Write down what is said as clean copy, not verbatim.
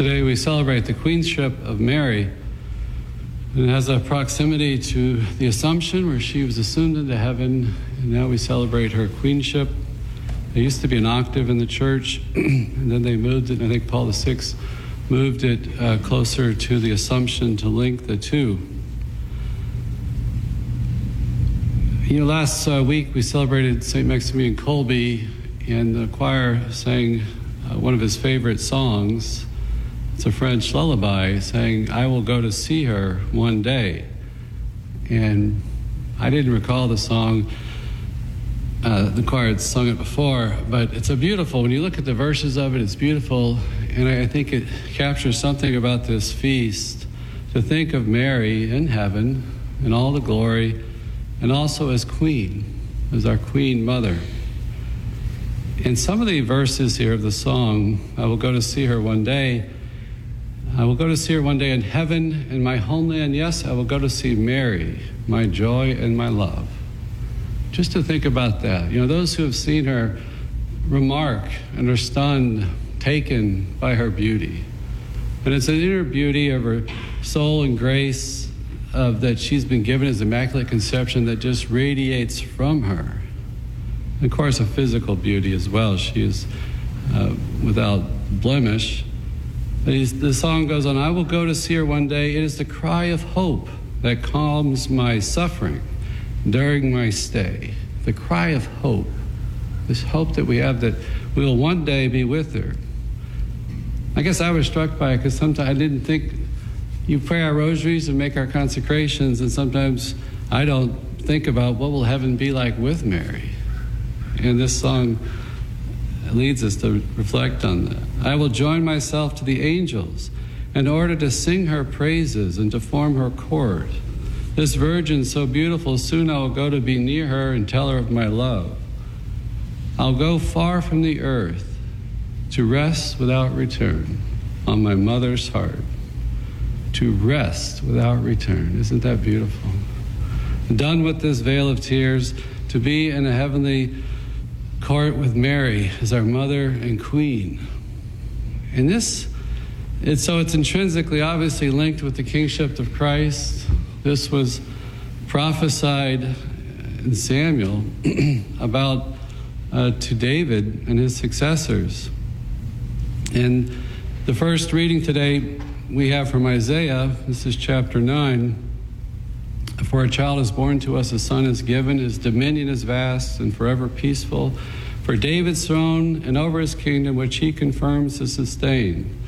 Today we celebrate the queenship of Mary. And it has a proximity to the Assumption, where she was assumed into heaven, and now we celebrate her queenship. There used to be an octave in the church, and then they moved it, I think Paul VI moved it closer to the Assumption to link the two. Last week we celebrated St. Maximilian Kolbe, and the choir sang one of his favorite songs. It's a French lullaby saying, "I will go to see her one day." And I didn't recall the song. The choir had sung it before, but it's when you look at the verses of it, it's beautiful. And I think it captures something about this feast, to think of Mary in heaven in all the glory, and also as queen, as our queen mother. In some of the verses here of the song, "I will go to see her one day," I will go to see her one day in heaven, in my homeland. Yes, I will go to see Mary, my joy and my love. Just to think about that. Those who have seen her remark and are stunned, taken by her beauty. And it's an inner beauty of her soul and grace that she's been given as Immaculate Conception that just radiates from her. And of course, a physical beauty as well. She is without blemish. The song goes on, "I will go to see her one day. It is the cry of hope that calms my suffering during my stay." The cry of hope. This hope that we have that we will one day be with her. I guess I was struck by it because sometimes I didn't think, you pray our rosaries and make our consecrations, and sometimes I don't think about what will heaven be like with Mary. And this song leads us to reflect on that. "I will join myself to the angels in order to sing her praises and to form her court. This virgin so beautiful, soon I will go to be near her and tell her of my love. I'll go far from the earth to rest without return on my mother's heart." To rest without return. Isn't that beautiful? Done with this veil of tears, to be in a heavenly court with Mary as our mother and queen. And it's intrinsically, obviously linked with the kingship of Christ. This was prophesied in Samuel about to David and his successors. And the first reading today we have from Isaiah. This is chapter 9. "For a child is born to us, a son is given, his dominion is vast and forever peaceful. For David's throne and over his kingdom, which he confirms to sustain